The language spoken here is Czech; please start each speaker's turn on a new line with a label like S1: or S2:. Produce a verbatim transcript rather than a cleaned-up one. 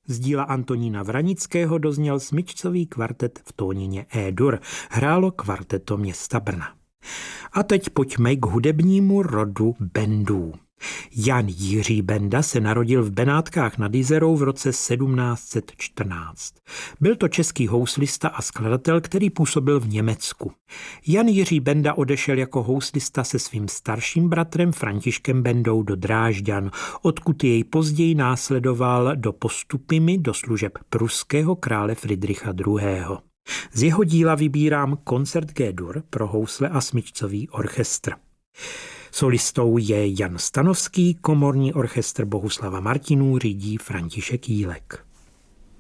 S1: Z díla Antonína Vranického dozněl smyčcový kvartet v tónině E-dur. Hrálo kvarteto města Brna. A teď pojďme k hudebnímu rodu bendů. Jan Jiří Benda se narodil v Benátkách nad Jizerou v roce sedmnáct set čtrnáct. Byl to český houslista a skladatel, který působil v Německu. Jan Jiří Benda odešel jako houslista se svým starším bratrem Františkem Bendou do Drážďan, odkud jej později následoval do Postupimi do služeb pruského krále Fridricha druhého. Z jeho díla vybírám koncert G-dur pro housle a smyčcový orchestr. Solistou je Jan Stanovský, komorní orchestr Bohuslava Martinů řídí František Jílek.